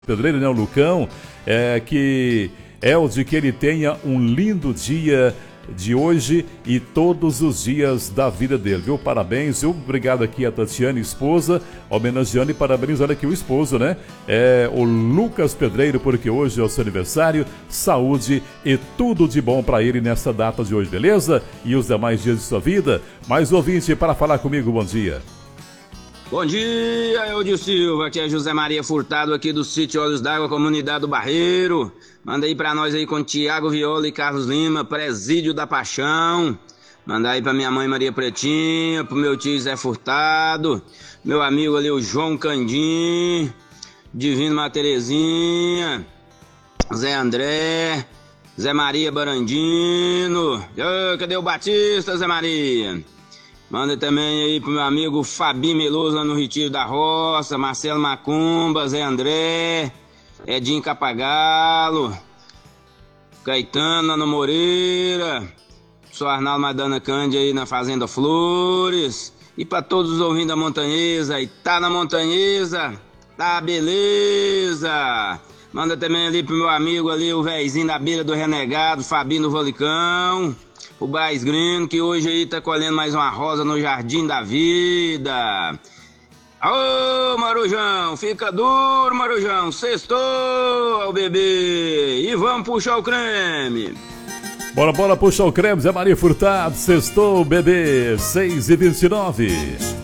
Pedreiro, né, o Lucão, que é o de que ele tenha um lindo dia de hoje e todos os dias da vida dele, viu? Parabéns, viu? Obrigado aqui a Tatiana, esposa, homenageando e parabenizando aqui o esposo, né? O Lucas Pedreiro, porque hoje é o seu aniversário, saúde e tudo de bom para ele nessa data de hoje, beleza? E os demais dias de sua vida. Mais ouvinte para falar comigo, bom dia. Bom dia, Eudio Silva, aqui é José Maria Furtado, aqui do sítio Olhos d'Água, comunidade do Barreiro. Manda aí pra nós aí com Tiago Viola e Carlos Lima, Presídio da Paixão. Manda aí pra minha mãe Maria Pretinha, pro meu tio Zé Furtado, meu amigo ali o João Candim, Divino Materezinha, Zé André, Zé Maria Barandino. Cadê o Batista, Zé Maria? Manda também aí pro meu amigo Fabinho Meloso lá no Retiro da Roça, Marcelo Macumba, Zé André, Edinho Capagalo, Caetano lá no Moreira, sou Arnaldo Madana Cândia aí na Fazenda Flores. E pra todos os ouvintes da Montanhesa, e tá na Montanhesa, tá beleza. Manda também ali pro meu amigo ali, o véizinho da beira do Renegado, Fabinho do Valicão. O Braz Grino, que hoje aí tá colhendo mais uma rosa no Jardim da Vida. Ô, Marujão, fica duro, Marujão. Sextou, ao bebê. E vamos puxar o creme. Bora puxar o creme, Zé Maria Furtado. Sextou, bebê. 6h29.